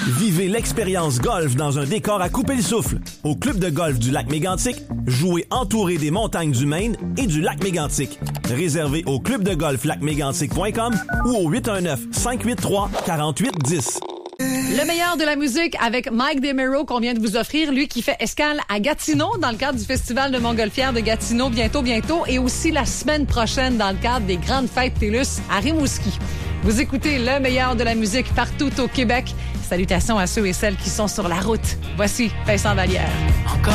Vivez l'expérience golf dans un décor à couper le souffle. Au club de golf du lac Mégantic, jouez entouré des montagnes du Maine et du lac Mégantic. Réservé au clubdegolflacmégantic.com ou au 819-583-4810. Le meilleur de la musique avec Mike DeMero qu'on vient de vous offrir, lui qui fait escale à Gatineau dans le cadre du Festival de Montgolfière de Gatineau bientôt et aussi la semaine prochaine dans le cadre des grandes fêtes TELUS à Rimouski. Vous écoutez le meilleur de la musique partout au Québec. Salutations à ceux et celles qui sont sur la route. Voici Vincent Vallière. Encore.